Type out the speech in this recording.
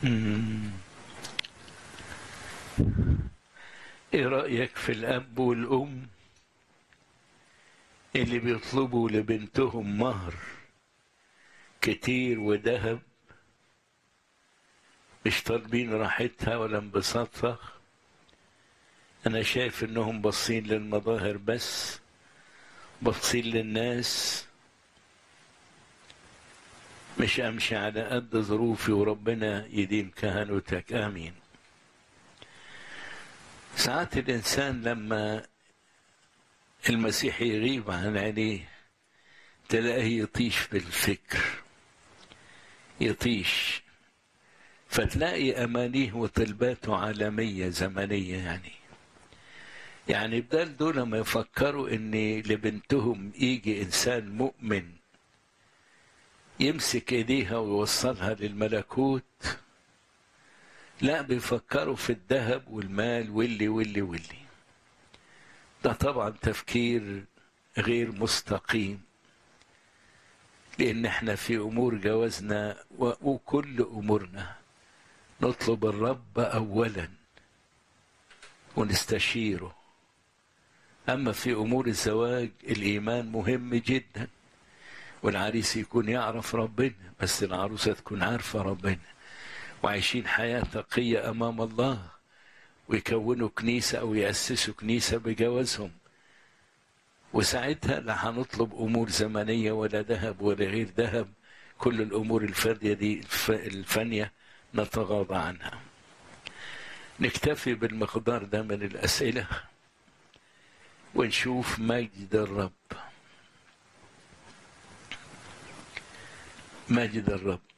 مم. ايه رأيك في الأب والأم اللي بيطلبوا لبنتهم مهر كتير وذهب، مش طالبين راحتها ولا انبساطها؟ أنا شايف إنهم باصين للمظاهر بس، باصين للناس. مش أمشي على قد ظروفي وربنا يديم كهنوتك، آمين. ساعات الإنسان لما المسيح يغيب عن عينيه تلاقيه يطيش بالفكر، يطيش، فتلاقي أمانيه وطلباته عالمية زمنية. يعني بدل دول ما يفكروا إن لبنتهم يجي إنسان مؤمن يمسك إيديها ويوصلها للملكوت، لا، بيفكروا في الذهب والمال واللي. ده طبعا تفكير غير مستقيم، لأن احنا في أمور جوازنا وكل أمورنا نطلب الرب أولا ونستشيره. أما في أمور الزواج الإيمان مهم جدا، والعريس يكون يعرف ربنا، بس العروسة تكون عارفة ربنا، وعايشين حياة تقية أمام الله، ويكونوا كنيسة أو يأسسوا كنيسة بجوازهم. وساعتها لا هنطلب أمور زمنية ولا ذهب ولا غير ذهب، كل الأمور الفردية دي الفانية نتغاضى عنها. نكتفي بالمقدار ده من الأسئلة ونشوف مجد الرب. مجد الرب.